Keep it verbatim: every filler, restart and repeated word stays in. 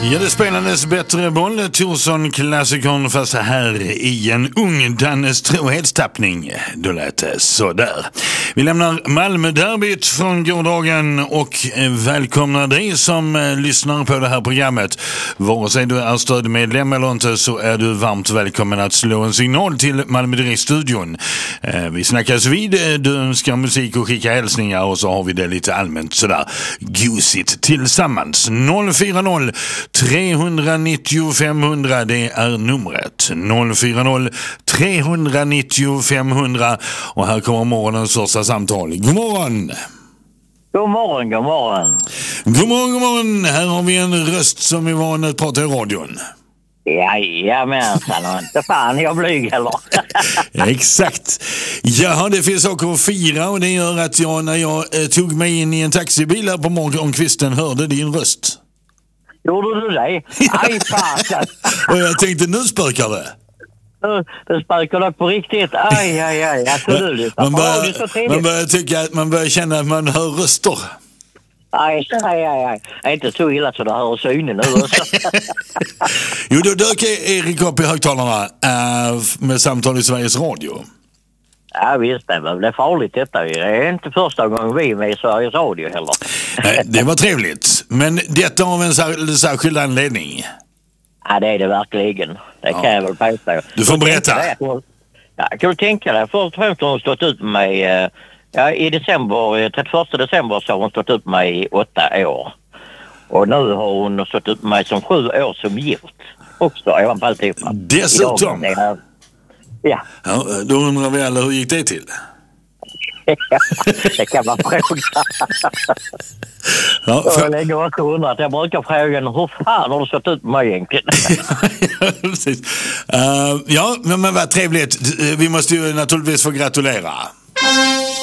Ja, det spelades bättre boll. Torsson klassikern fast här i en ung Dannes trohetstappning. Då lät det sådär. Vi lämnar Malmö-derbyt från gårdagen och välkomnar dig som lyssnar på det här programmet. Vare sig du är stödmedlem eller inte så är du varmt välkommen att slå en signal till Malmö Direkt-studion. Vi snackas vid, du önskar musik och skicka hälsningar och så har vi det lite allmänt sådär gosigt tillsammans. noll fyra noll tre nio fem hundra, det är numret. noll fyra noll tre nio fem hundra. Och här kommer morgonens första samtal. God morgon! God morgon, god morgon. God morgon, god morgon. Här har vi en röst som är van att prata i radion. Jajamensan, inte fan jag blyg heller. Exakt. Jaha, det finns saker att fira och det gör att jag när jag eh, tog mig in i en taxibil här på morgonkvisten hörde din röst. Gjorde du det? Aj fan. Och jag tänkte, nu spökar det. Det spökar dock på riktigt. Aj, aj, aj. Absolut. Man börjar, man börjar tycka att man börjar känna att man hör röster. Aj, aj, aj, aj. Jag är inte så illa så det hör synen nu. Jo, då dök Erik upp i högtalarna äh, med samtal i Sveriges Radio. Ja visst, det är farligt detta. Det är inte första gången vi är med i Sveriges Radio heller. Nej, det var trevligt. Men detta av en sär- särskild anledning. Ja, det är det verkligen. Det ja. kan jag väl påstå. Du får berätta. Ja, kan du tänka dig? Först och främst har hon stått ut med mig ja, i december, trettioförsta december så har hon stått ut med mig i åtta år. Och nu har hon stått ut med mig som sju år som gift. Också, ovanpå alltihopa. Dessutom? Idag, ja. Ja. Då undrar vi alla, hur gick det till? Det kan man fråga. Ja, för... Jag lägger också undrat. Jag brukar fråga hur fan har du stått ut med mig egentligen? Ja, precis. Uh, ja, men, men vad trevligt. Vi måste ju naturligtvis få gratulera.